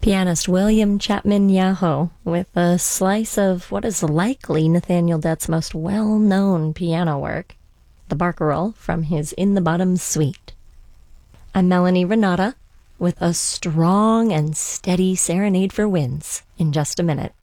Pianist William Chapman Yaho with a slice of what is likely Nathaniel Dett's most well-known piano work, the Barcarolle from his In the Bottom Suite. I'm Melanie Renata with a strong and steady serenade for winds in just a minute.